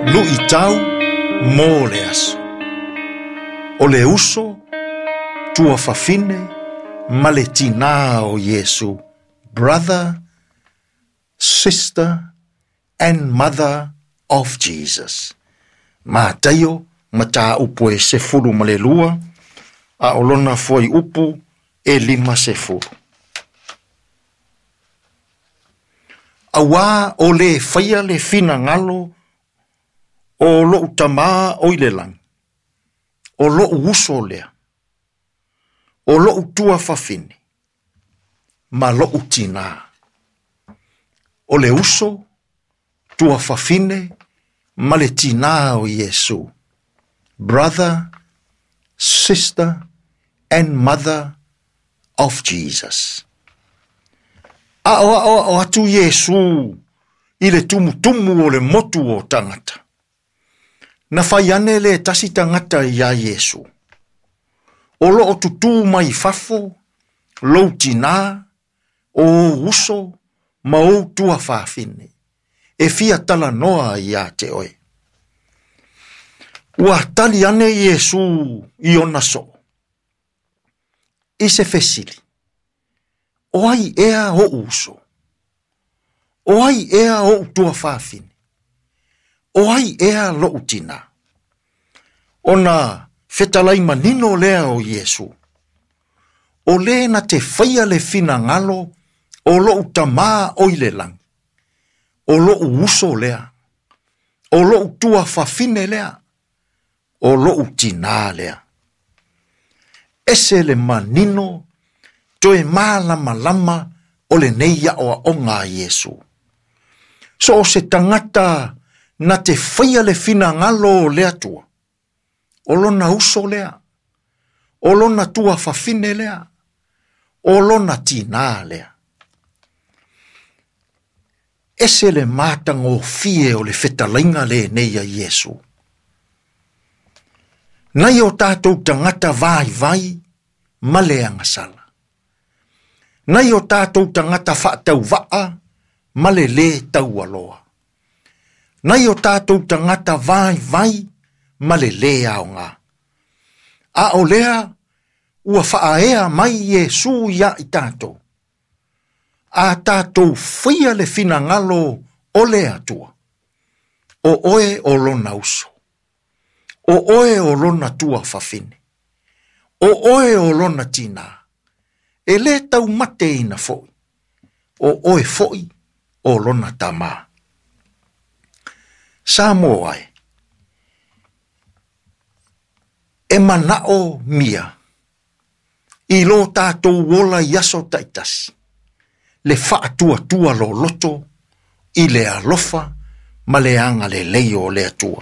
Lui tau mō le aso. O le uso tua fafine ma le tina o Yesu. Brother, sister, and mother of Jesus. Ma tayo mata upo e se furu ma le lua, a olona foi upu e 5 se furu. Awa o le faya le fina ngalo o lo utama o ile lang. O lo uso lea. O lo utua fafine. Ma lo utina. O le uso tua fafine ma le tina o Yesu. Brother, sister, and mother of Jesus. O atu Yesu i le tumu o le motu o tangata. Na faiane le tasi tangata ia Yesu. O lo o tutu mai fafo, lo tina, o uso, ma o tua fafine. E fia tala noa ia te oe. Ua tali ane Yesu i ona so. I se fesili. O ai ea o uso. O ai ea o tua fafine. O ai ea lo utina. Ona fetalai manino lea o Yesu. O le na te whaia le fina ngalo o lo utama o ile lang. O lo uso lea. O lo tua fafine lea. O lo utina lea. Ese le manino toe malama lama o le neia o onga Yesu. So se tangata na te whaia le fina ngalo lea tua. O lona uso lea. O lona tua fafine lea. O lona tina lea. Ese le matang o fie o le fetalainga le neia Yesu. Nai o tātou tangata vai ma le angasala. Nai o tātou tangata whaatau waa ma le tau aloa. Nai o tātou tangata vai ma le aonga. A o lea ua whaaea mai Yesu ia i tātou. A tātou whia le fina ngalo o lea tua. O oe o lona uso. O oe o lona tua fafine. O oe o lona tina. E le tau mate ina foi. O oe foi o lona tama. Samo ai. E manao mia. I lo tātou wola yaso taitasi. Le whaatua lo loto. I le alofa. Ma le anga le leio le atua.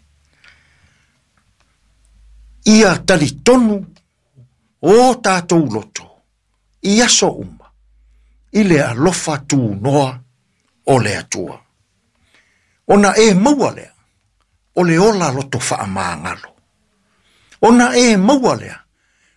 Ia tali tonu. O tātou loto. I aso uma. I le alofa tu noa o le atua. Ona e maua lea. O le ola loto wha amangalo. Ona e maua lea.